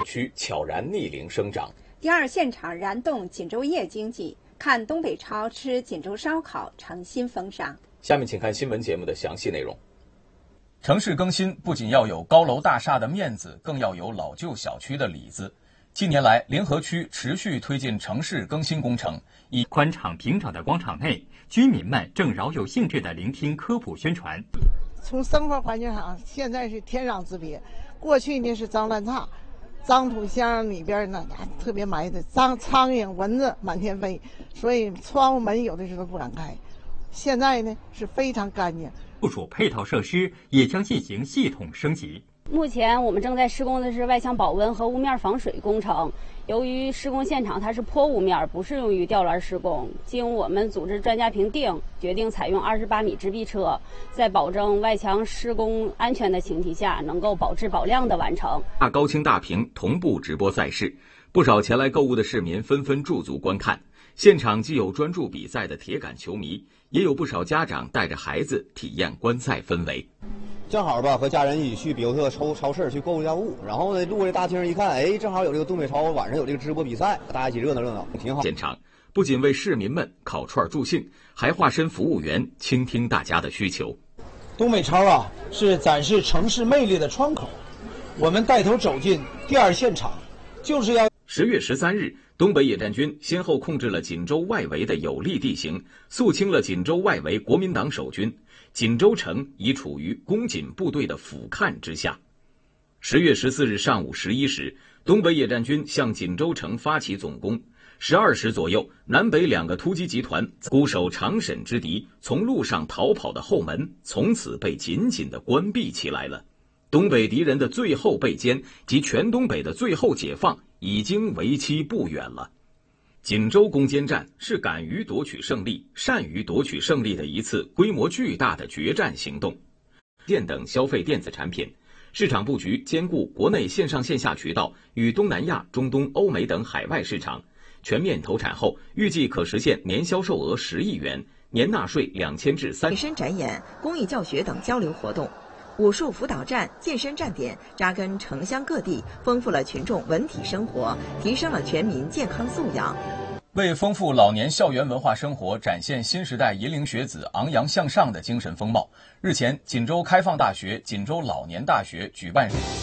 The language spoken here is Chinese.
区悄然逆龄生长。 第二现场燃动锦州夜经济，看东北超吃锦州烧烤诚心奉上。 下面请看新闻节目的详细内容。 城市更新不仅要有高楼大厦的面子，更要有老旧小区的里子。近年来，联合区持续推进城市更新工程。 以宽敞平整的广场内，居民们正饶有兴致地聆听科普宣传。 从生活环境上，现在是天壤之别。过去呢是脏乱差，脏土箱里边呢特别埋汰，苍蝇蚊子满天飞，所以窗户门有的时候不敢开。现在呢是非常干净。 附属配套设施也将进行系统升级。 目前我们正在施工的是外墙保温和屋面防水工程。由于施工现场它是坡屋面，不适用于吊篮施工，经我们组织专家评定，决定采用28米直臂车，在保证外墙施工安全的前提下，能够保质保量的完成。 大高清大屏同步直播赛事，不少前来购物的市民纷纷驻足观看。现场既有专注比赛的铁杆球迷，也有不少家长带着孩子体验观赛氛围。 正好吧，和家人一起去比尤特超市去购物家务，然后呢，路过这大厅一看，哎，正好有这个东北超晚上有这个直播比赛，大家一起热闹，挺好。 现场不仅为市民们烤串助兴，还化身服务员，倾听大家的需求。 东北超啊，是展示城市魅力的窗口，我们带头走进第二现场，就是要。 10月13日，东北野战军先后控制了锦州外围的有利地形，肃清了锦州外围国民党守军。锦州城已处于攻锦部队的俯瞰之下。10月14日上午11时，东北野战军向锦州城发起总攻。12时左右，南北2个突击集团固守长沈之敌从路上逃跑的后门，从此被紧紧地关闭起来了。东北敌人的最后备歼及全东北的最后解放已经为期不远了。锦州攻坚战是敢于夺取胜利、善于夺取胜利的一次规模巨大的决战行动。电等消费电子产品市场布局兼顾国内线上线下渠道与东南亚、中东、欧美等海外市场，全面投产后，预计可实现年销售额10亿元，年纳税2000至3。 健身展演、公益教学等交流活动。武术辅导站、健身站点扎根城乡各地，丰富了群众文体生活，提升了全民健康素养。 为丰富老年校园文化生活，展现新时代银龄学子昂扬向上的精神风貌，日前，锦州开放大学、锦州老年大学举办